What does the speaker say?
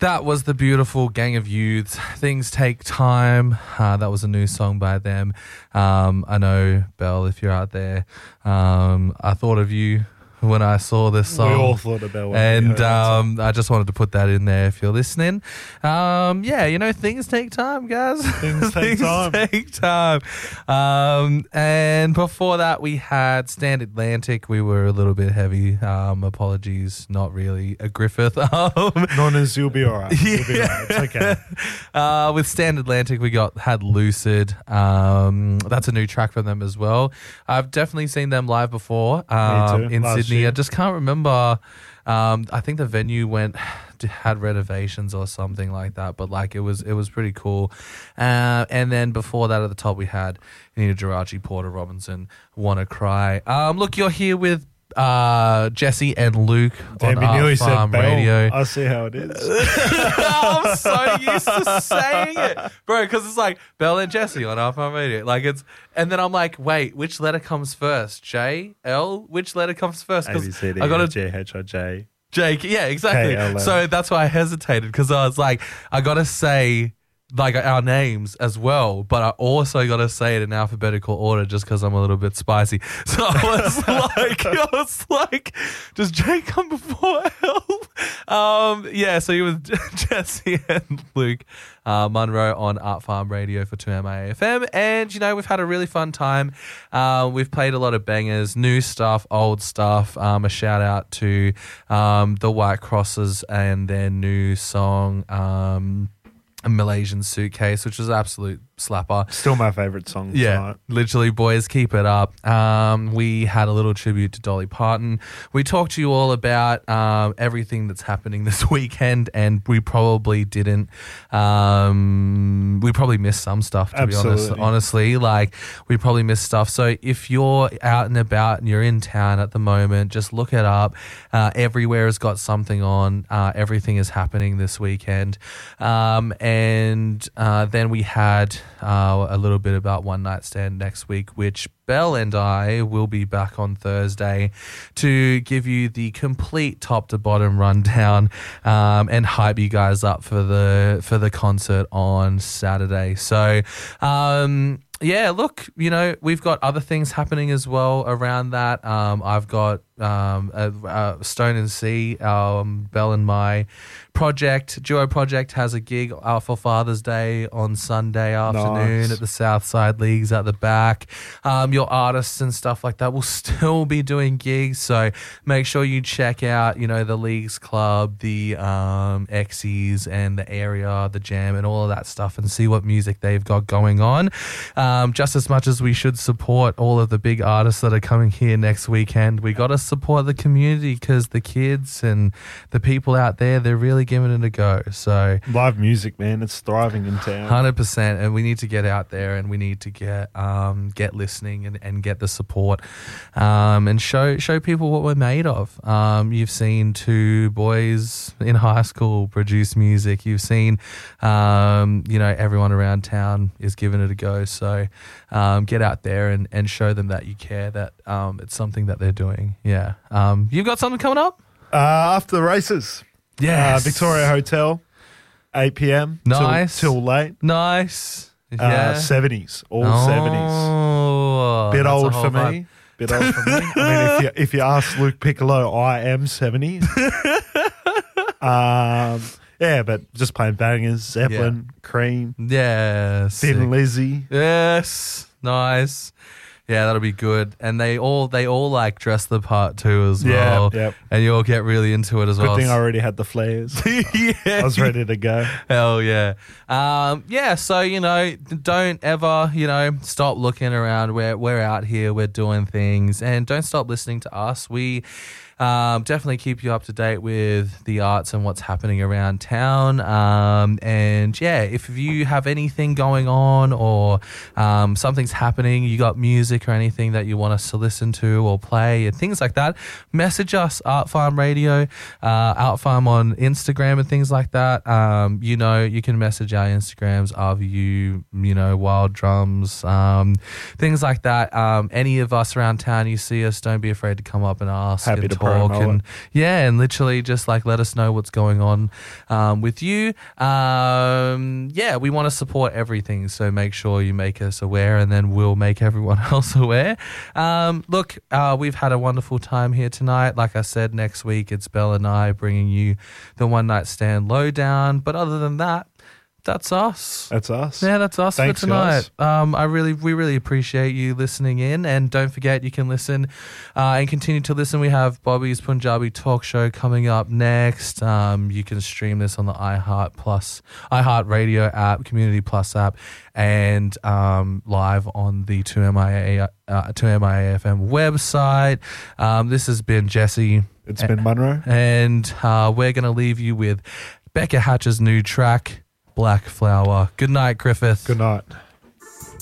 That was the beautiful Gang of Youths. Things Take Time. That was a new song by them. I know, Belle, if you're out there, I thought of you when I saw this song. We all thought about it. And I just wanted to put that in there if you're listening. Things take time, guys. Things take time. Take time. And before that, we had Stand Atlantic. We were a little bit heavy. Apologies, not really a Griffith. Nonnas, you'll be all right. You'll be all right. It's okay. With Stand Atlantic, we had Lucid. That's a new track from them as well. I've definitely seen them live before. Me too. In Last Sydney. year. I just can't remember. I think the venue had renovations or something like that, but like it was pretty cool. And then before that, at the top, we had Nina Geraci, Porter Robinson, Wanna Cry. Look, you're here with Jesse and Luke Damn, on you nearly Art said Farm Bell. Radio. I see how it is. I'm so used to saying it, bro, because it's like Bell and Jesse on Art Farm Radio. Like and then I'm like, wait, which letter comes first? J, L? Which letter comes first? A, B, C, D, I got F, G, H, I, J. Jake, yeah, exactly. K-L-M. So that's why I hesitated, because I was like, I got to say like our names as well, but I also got to say it in alphabetical order just because I'm a little bit spicy. So I was like, does Jake come before L? So you with Jesse and Luke Munro on Art Farm Radio for 2MA FM, and we've had a really fun time. We've played a lot of bangers, new stuff, old stuff. A shout out to the White Crosses and their new song, A Malaysian Suitcase, which was an absolute slapper. Still my favourite song tonight. Literally, boys, keep it up. We had a little tribute to Dolly Parton. We talked to you all about everything that's happening this weekend, and we probably didn't. We probably missed some stuff, to Absolutely. be honest. Honestly, like, we probably missed stuff. So if you're out and about and you're in town at the moment, just look it up. Everywhere has got something on. Everything is happening this weekend. And then we had a little bit about One Night Stand next week, which Belle and I will be back on Thursday to give you the complete top to bottom rundown and hype you guys up for the concert on Saturday. So look, we've got other things happening as well around that. I've got Stone and Sea, Belle and my duo project has a gig for Father's Day on Sunday afternoon Nice. at the Southside Leagues at the back. Your artists and stuff like that will still be doing gigs, so make sure you check out, the Leagues Club, the Xyz and the Area, the Jam and all of that stuff, and see what music they've got going on. Just as much as we should support all of the big artists that are coming here next weekend, we got to support the community, because the kids and the people out there, they're really giving it a go. So Live music, man, it's thriving in town. 100%, and we need to get out there and we need to get listening and get the support, and show people what we're made of. You've seen two boys in high school produce music. You've seen everyone around town is giving it a go. So get out there and show them that you care, that it's something that they're doing. Yeah. You've got something coming up? After the races. Yes. Victoria Hotel, 8 p.m. Nice. till late. Nice. Yeah. 70s, all 70s. Bit that's a old whole for vibe. me. Bit old for me. I mean, if you ask Luke Piccolo, I am 70s. But just playing bangers, Zeppelin, Cream, Yes. Thin Lizzy. Yes. Nice. Yeah, that'll be good. And they all like dress the part too as well. Yep. And you all get really into it as Good well. thing I already had the flares. Yeah. I was ready to go. Hell yeah. So, don't ever, stop looking around. We're out here, we're doing things, and don't stop listening to us. We definitely keep you up to date with the arts and what's happening around town. If you have anything going on or something's happening, you got music music or anything that you want us to listen to or play and things like that, message us, Art Farm Radio, Art Farm on Instagram and things like that. You can message our Instagrams, RVU, Wild Drums, things like that. Any of us around town, you see us, don't be afraid to come up and ask Happy and to talk promo it. and literally just like let us know what's going on with you. We want to support everything, so make sure you make us aware, and then we'll make everyone else aware. We've had a wonderful time here tonight. Like I said, next week it's Belle and I bringing you the One Night Stand Lowdown. But other than that, that's us. That's us. Yeah, that's us Thanks, for tonight. guys. We really appreciate you listening in, and don't forget you can listen and continue to listen. We have Bobby's Punjabi Talk Show coming up next. You can stream this on the iHeart Radio app, Community Plus app, and live on the 2MIA FM website. This has been Jesse. It's been Munro. And we're going to leave you with Becca Hatch's new track, Black Flower. Good night, Griffith. Good night.